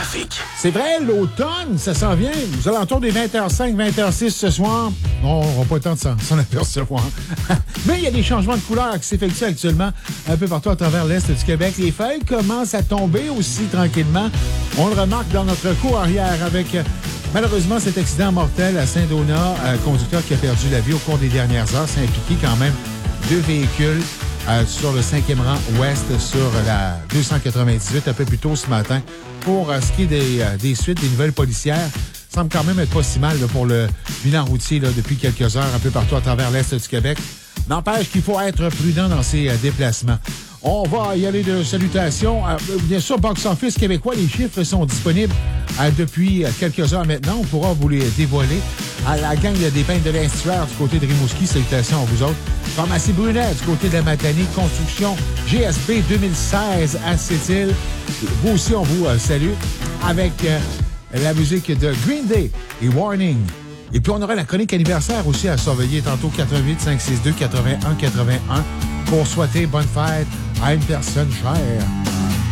trafic. C'est vrai, l'automne, ça s'en vient. Aux alentours des 20h05, 20h06 ce soir. On n'aura pas le temps de s'en apercevoir. Mais il y a des changements de couleur qui s'effectuent actuellement un peu partout à travers l'Est du Québec. Les feuilles commencent à tomber aussi tranquillement. On le remarque dans notre cour arrière avec, malheureusement, cet accident mortel à Saint-Donat. Un conducteur qui a perdu la vie au cours des dernières heures. Ça a impliqué quand même 2 véhicules sur le 5e rang ouest sur la 298 un peu plus tôt ce matin. Pour ce qui est des suites, des nouvelles policières, ça semble quand même être pas si mal là, pour le bilan routier là, depuis quelques heures un peu partout à travers l'Est du Québec. N'empêche qu'il faut être prudent dans ses déplacements. On va y aller de salutations. Bien sûr, Box Office québécois, les chiffres sont disponibles depuis quelques heures maintenant. On pourra vous les dévoiler. À la gang des peintres de l'Instuaire du côté de Rimouski, salutations à vous autres. Pharmacie Brunet du côté de la Matanie, Construction GSP 2016 à Sept-Îles. Vous aussi, on vous salue avec la musique de Green Day et Warning. Et puis, on aura la chronique anniversaire aussi à surveiller tantôt 88 562 81 81 pour souhaiter bonne fête à une personne chère.